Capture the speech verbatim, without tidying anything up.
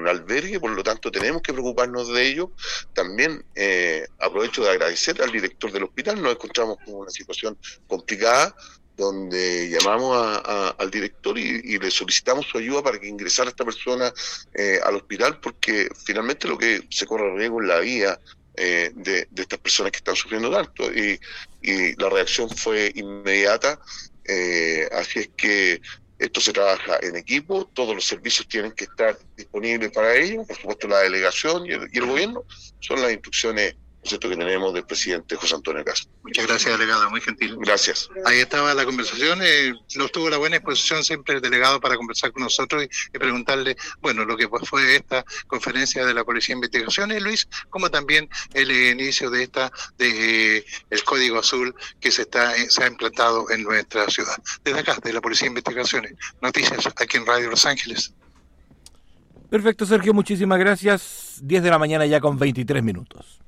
un albergue, por lo tanto tenemos que preocuparnos de ello. También eh, aprovecho de agradecer al director del hospital. Nos encontramos con una situación complicada, donde llamamos a, a, al director y, y le solicitamos su ayuda para que ingresara esta persona eh, al hospital, porque finalmente lo que se corre riesgo es la vida eh, de, de estas personas que están sufriendo tanto, y, y la reacción fue inmediata, eh, así es que esto se trabaja en equipo, todos los servicios tienen que estar disponibles para ello, por supuesto la delegación y el, y el gobierno, son las instrucciones, ¿cierto?, que tenemos del presidente José Antonio Cast. Muchas gracias, delegado, muy gentil. Gracias. Ahí estaba la conversación, eh, nos tuvo la buena exposición siempre el delegado para conversar con nosotros y, y preguntarle, bueno, lo que pues fue esta conferencia de la Policía de Investigaciones, Luis, como también el eh, inicio de esta, de eh, el Código Azul que se está eh, se ha implantado en nuestra ciudad. Desde acá, de la Policía de Investigaciones, noticias aquí en Radio Los Ángeles. Perfecto, Sergio, muchísimas gracias. diez de la mañana ya con veintitrés minutos.